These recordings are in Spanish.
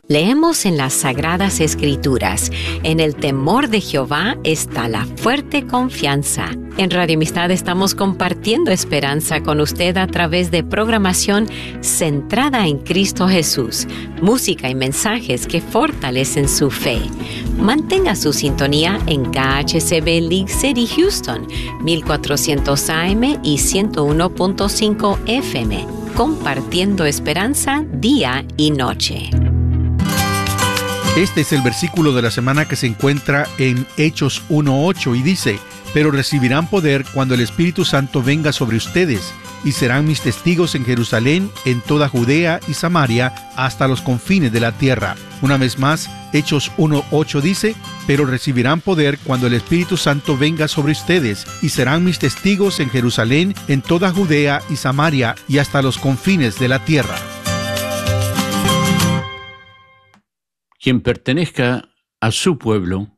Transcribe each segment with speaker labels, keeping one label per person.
Speaker 1: Leemos en las Sagradas Escrituras: en el temor de Jehová está la fuerte confianza. En Radio Amistad estamos compartiendo esperanza con usted a través de programación centrada en Cristo Jesús, música y mensajes que fortalecen su fe. Mantenga su sintonía en KHCB League City, Houston, 1400 AM y 101.5 FM, compartiendo esperanza día y noche.
Speaker 2: Este es el versículo de la semana que se encuentra en Hechos 1:8 y dice: pero recibirán poder cuando el Espíritu Santo venga sobre ustedes, y serán mis testigos en Jerusalén, en toda Judea y Samaria, hasta los confines de la tierra. Una vez más, Hechos 1:8 dice: pero recibirán poder cuando el Espíritu Santo venga sobre ustedes, y serán mis testigos en Jerusalén, en toda Judea y Samaria, y hasta los confines de la tierra.
Speaker 3: Quien pertenezca a su pueblo,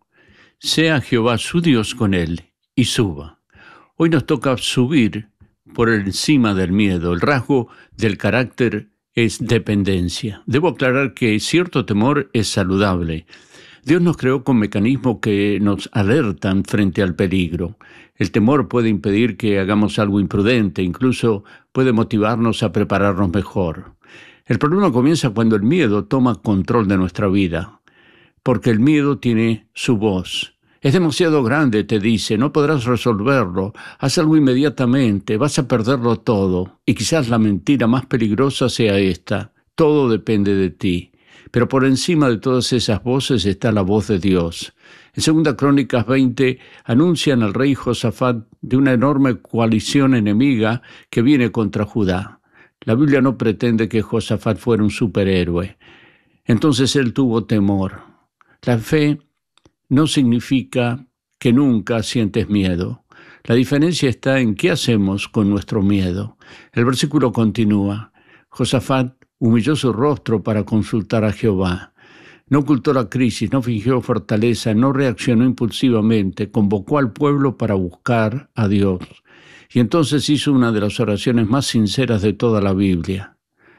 Speaker 3: sea Jehová su Dios con él, y suba. Hoy nos toca subir por encima del miedo. El rasgo del carácter es dependencia. Debo aclarar que cierto temor es saludable. Dios nos creó con mecanismos que nos alertan frente al peligro. El temor puede impedir que hagamos algo imprudente, incluso puede motivarnos a prepararnos mejor. El problema comienza cuando el miedo toma control de nuestra vida, porque el miedo tiene su voz. Es demasiado grande, te dice, no podrás resolverlo, haz algo inmediatamente, vas a perderlo todo. Y quizás la mentira más peligrosa sea esta: todo depende de ti. Pero por encima de todas esas voces está la voz de Dios. En 2 Crónicas 20 anuncian al rey Josafat de una enorme coalición enemiga que viene contra Judá. La Biblia no pretende que Josafat fuera un superhéroe. Entonces él tuvo temor. La fe no significa que nunca sientes miedo. La diferencia está en qué hacemos con nuestro miedo. El versículo continúa: Josafat humilló su rostro para consultar a Jehová. No ocultó la crisis, no fingió fortaleza, no reaccionó impulsivamente, convocó al pueblo para buscar a Dios. Y entonces hizo una de las oraciones más sinceras de toda la Biblia: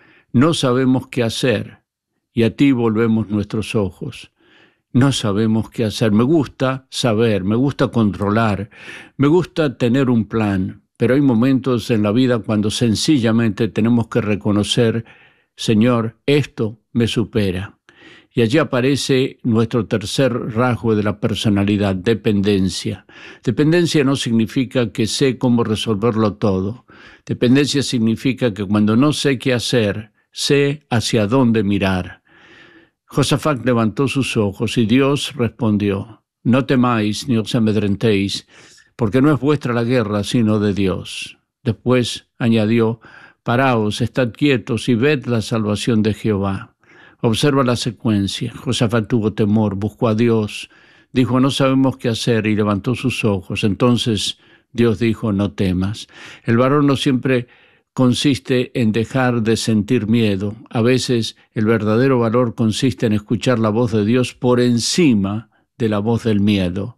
Speaker 3: no sabemos qué hacer, y a ti volvemos nuestros ojos. No sabemos qué hacer. Me gusta saber, me gusta controlar, me gusta tener un plan, pero hay momentos en la vida cuando sencillamente tenemos que reconocer: Señor, esto me supera. Y allí aparece nuestro tercer rasgo de la personalidad: dependencia. Dependencia no significa que sé cómo resolverlo todo. Dependencia significa que cuando no sé qué hacer, sé hacia dónde mirar. Josafat levantó sus ojos y Dios respondió: no temáis ni os amedrentéis, porque no es vuestra la guerra, sino de Dios. Después añadió: paraos, estad quietos y ved la salvación de Jehová. Observa la secuencia. Josafat tuvo temor, buscó a Dios, dijo: no sabemos qué hacer, y levantó sus ojos. Entonces Dios dijo: no temas. El varón no siempre consiste en dejar de sentir miedo. A veces el verdadero valor consiste en escuchar la voz de Dios por encima de la voz del miedo.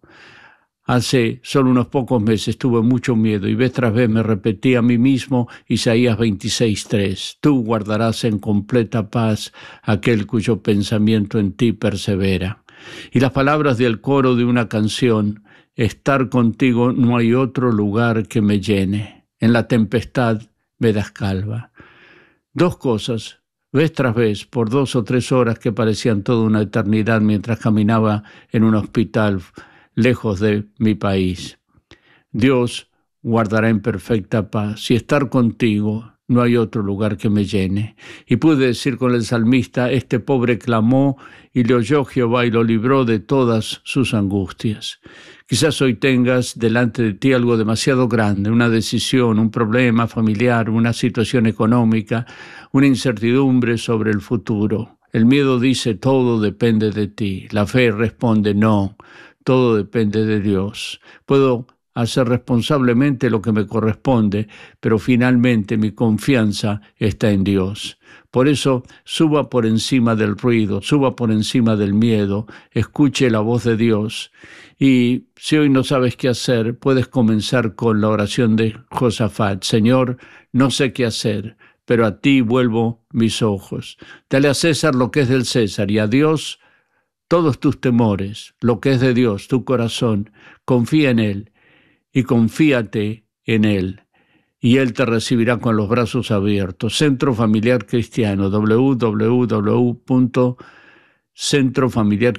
Speaker 3: Hace solo unos pocos meses tuve mucho miedo y vez tras vez me repetí a mí mismo Isaías 26:3. Tú guardarás en completa paz aquel cuyo pensamiento en ti persevera. Y las palabras del coro de una canción: estar contigo no hay otro lugar que me llene. En la tempestad me das calma. Dos cosas, vez tras vez, por 2 o 3 horas que parecían toda una eternidad mientras caminaba en un hospital lejos de mi país. Dios guardará en perfecta paz, y estar contigo no hay otro lugar que me llene. Y pude decir con el salmista: este pobre clamó y le oyó Jehová y lo libró de todas sus angustias. Quizás hoy tengas delante de ti algo demasiado grande, una decisión, un problema familiar, una situación económica, una incertidumbre sobre el futuro. El miedo dice: todo depende de ti. La fe responde: no, todo depende de Dios. Puedo hacer responsablemente lo que me corresponde, pero finalmente mi confianza está en Dios. Por eso, suba por encima del ruido, suba por encima del miedo, escuche la voz de Dios. Y si hoy no sabes qué hacer, puedes comenzar con la oración de Josafat: Señor, no sé qué hacer, pero a ti vuelvo mis ojos. Dale a César lo que es del César y a Dios todos tus temores, lo que es de Dios, tu corazón. Confía en Él y confíate en Él, y Él te recibirá con los brazos abiertos. Centro Familiar Cristiano,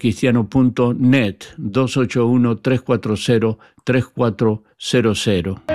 Speaker 3: www.centrofamiliarcristiano.net, 281-340-3400.